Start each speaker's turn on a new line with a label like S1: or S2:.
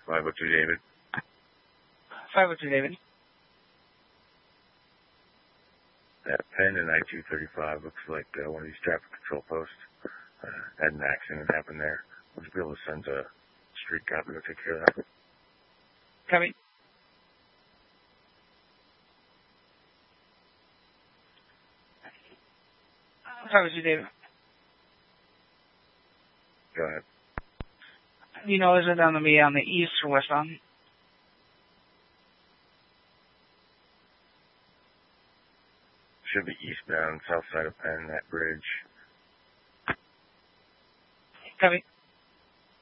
S1: 502 David.
S2: 502 David.
S1: That Penn and I-235 looks like one of these traffic control posts. Had an accident happen there. Would you be able to send a street cop to go take care of that?
S2: Copy. How was you, David?
S1: Go ahead.
S2: Do you know, is it going to be on the east or westbound?
S1: Should be eastbound, south side of Penn, that bridge.
S2: Copy.